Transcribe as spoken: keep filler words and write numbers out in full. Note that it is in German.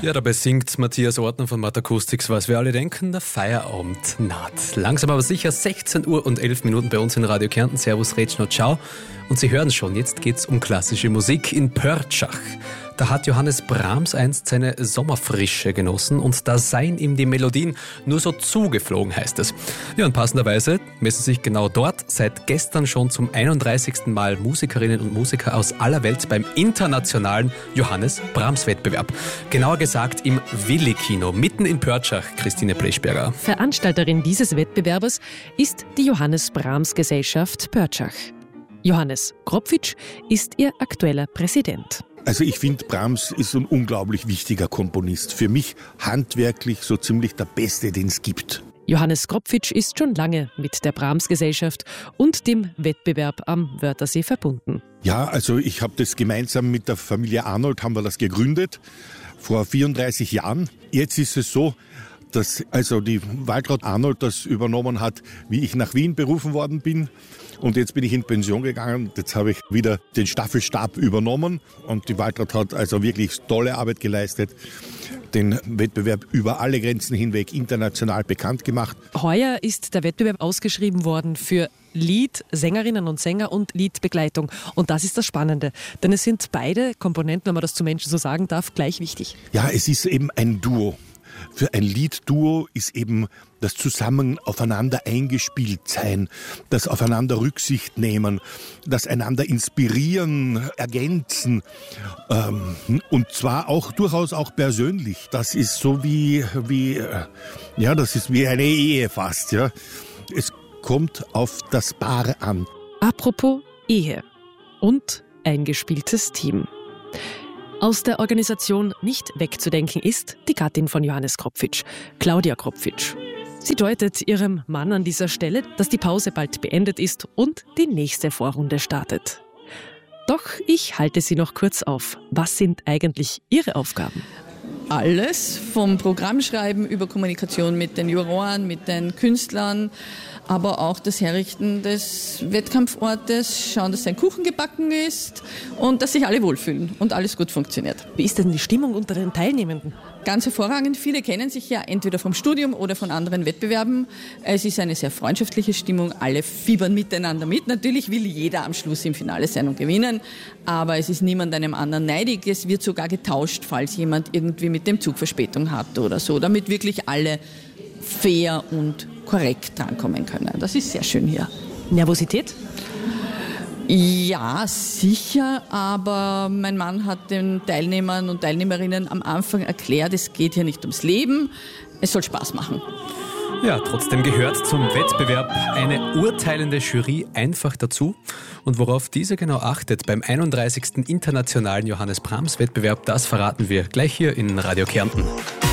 Ja, dabei singt Matthias Ortner von Matakustics, was wir alle denken, der Feierabend naht. Langsam aber sicher, sechzehn Uhr und elf Minuten bei uns in Radio Kärnten. Servus, Retschno, ciao. Und Sie hören schon, jetzt geht's um klassische Musik in Pörtschach. Da hat Johannes Brahms einst seine Sommerfrische genossen und da seien ihm die Melodien nur so zugeflogen, heißt es. Ja, und passenderweise messen sich genau dort seit gestern schon zum einunddreißigsten Mal Musikerinnen und Musiker aus aller Welt beim internationalen Johannes Brahms Wettbewerb. Genauer gesagt im Willi-Kino, mitten in Pörtschach, Christine Pleschberger. Veranstalterin dieses Wettbewerbes ist die Johannes Brahms Gesellschaft Pörtschach. Johannes Kropfitsch ist ihr aktueller Präsident. Also ich finde, Brahms ist ein unglaublich wichtiger Komponist. Für mich handwerklich so ziemlich der Beste, den es gibt. Johannes Kropfitsch ist schon lange mit der Brahms-Gesellschaft und dem Wettbewerb am Wörthersee verbunden. Ja, also ich habe das gemeinsam mit der Familie Arnold, haben wir das gegründet, vor vierunddreißig Jahren. Jetzt ist es so, dass also die Waltraud Arnold das übernommen hat, wie ich nach Wien berufen worden bin. Und jetzt bin ich in Pension gegangen. Jetzt habe ich wieder den Staffelstab übernommen. Und die Waltraud hat also wirklich tolle Arbeit geleistet, den Wettbewerb über alle Grenzen hinweg international bekannt gemacht. Heuer ist der Wettbewerb ausgeschrieben worden für Lied, Sängerinnen und Sänger und Liedbegleitung. Und das ist das Spannende. Denn es sind beide Komponenten, wenn man das zu Menschen so sagen darf, gleich wichtig. Ja, es ist eben ein Duo. Für ein Liedduo ist eben das Zusammen aufeinander eingespielt sein, das Aufeinander Rücksicht nehmen, das einander inspirieren, ergänzen, ähm, und zwar auch durchaus auch persönlich. Das ist so wie, wie, ja, das ist wie eine Ehe fast, ja. Es kommt auf das Paar an. Apropos Ehe und eingespieltes Team. Aus der Organisation nicht wegzudenken ist die Gattin von Johannes Kropfitsch, Claudia Kropfitsch. Sie deutet ihrem Mann an dieser Stelle, dass die Pause bald beendet ist und die nächste Vorrunde startet. Doch ich halte sie noch kurz auf. Was sind eigentlich ihre Aufgaben? Alles, vom Programmschreiben über Kommunikation mit den Juroren, mit den Künstlern, aber auch das Herrichten des Wettkampfortes, schauen, dass ein Kuchen gebacken ist und dass sich alle wohlfühlen und alles gut funktioniert. Wie ist denn die Stimmung unter den Teilnehmenden? Ganz hervorragend. Viele kennen sich ja entweder vom Studium oder von anderen Wettbewerben. Es ist eine sehr freundschaftliche Stimmung. Alle fiebern miteinander mit. Natürlich will jeder am Schluss im Finale sein und gewinnen, aber es ist niemand einem anderen neidig. Es wird sogar getauscht, falls jemand irgendwie mit dem Zug Verspätung hat oder so, damit wirklich alle fair und korrekt drankommen können. Das ist sehr schön hier. Nervosität? Ja, sicher, aber mein Mann hat den Teilnehmern und Teilnehmerinnen am Anfang erklärt, es geht hier nicht ums Leben, es soll Spaß machen. Ja, trotzdem gehört zum Wettbewerb eine urteilende Jury einfach dazu. Und worauf diese genau achtet beim einunddreißigsten Internationalen Johannes Brahms Wettbewerb, das verraten wir gleich hier in Radio Kärnten.